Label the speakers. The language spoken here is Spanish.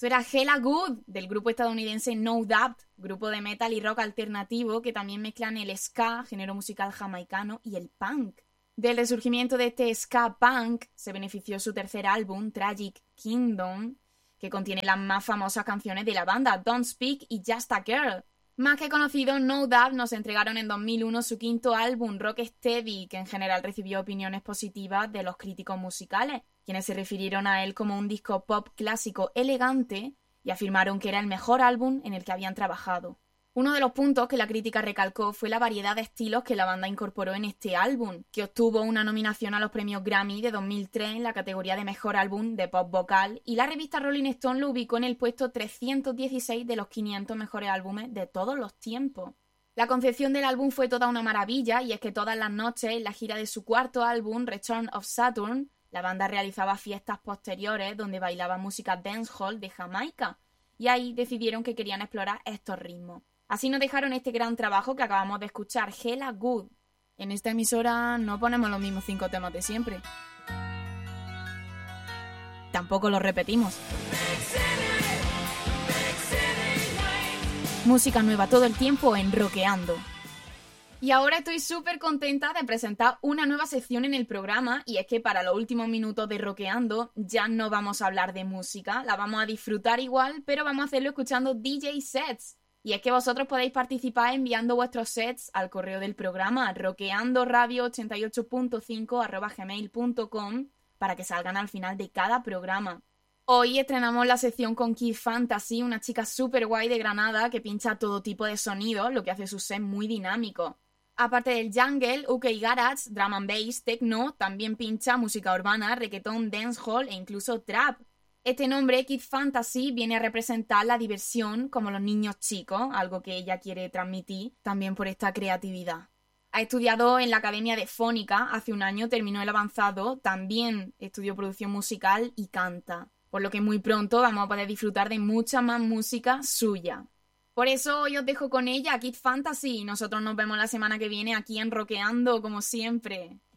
Speaker 1: Esto era Hella Good, del grupo estadounidense No Doubt, grupo de metal y rock alternativo que también mezclan el ska, género musical jamaicano, y el punk. Del resurgimiento de este ska punk se benefició su tercer álbum, Tragic Kingdom, que contiene las más famosas canciones de la banda, Don't Speak y Just a Girl. Más que conocido, No Doubt nos entregaron en 2001 su quinto álbum, Rocksteady, que en general recibió opiniones positivas de los críticos musicales, quienes se refirieron a él como un disco pop clásico elegante y afirmaron que era el mejor álbum en el que habían trabajado. Uno de los puntos que la crítica recalcó fue la variedad de estilos que la banda incorporó en este álbum, que obtuvo una nominación a los premios Grammy de 2003 en la categoría de Mejor Álbum de Pop Vocal, y la revista Rolling Stone lo ubicó en el puesto 316 de los 500 mejores álbumes de todos los tiempos. La concepción del álbum fue toda una maravilla, y es que todas las noches, en la gira de su cuarto álbum, Return of Saturn, la banda realizaba fiestas posteriores donde bailaba música dancehall de Jamaica, y ahí decidieron que querían explorar estos ritmos. Así nos dejaron este gran trabajo que acabamos de escuchar, Hella Good. En esta emisora no ponemos los mismos 5 temas de siempre. Tampoco los repetimos. Música nueva todo el tiempo en Rockeando. Y ahora estoy súper contenta de presentar una nueva sección en el programa, y es que para los últimos minutos de Rockeando ya no vamos a hablar de música, la vamos a disfrutar igual, pero vamos a hacerlo escuchando DJ sets. Y es que vosotros podéis participar enviando vuestros sets al correo del programa rockeandoradio88.5@gmail.com para que salgan al final de cada programa. Hoy estrenamos la sección con Kid Fantasy, una chica súper guay de Granada que pincha todo tipo de sonidos, lo que hace su set muy dinámico. Aparte del jungle, UK Garage, drum and bass, techno, también pincha música urbana, reggaeton, dancehall e incluso trap. Este nombre, Kid Fantasy, viene a representar la diversión como los niños chicos, algo que ella quiere transmitir también por esta creatividad. Ha estudiado en la Academia de Fónica, hace un año terminó el avanzado, también estudió producción musical y canta, por lo que muy pronto vamos a poder disfrutar de mucha más música suya. Por eso hoy os dejo con ella, Kid Fantasy, y nosotros nos vemos la semana que viene aquí en Rockeando, como siempre.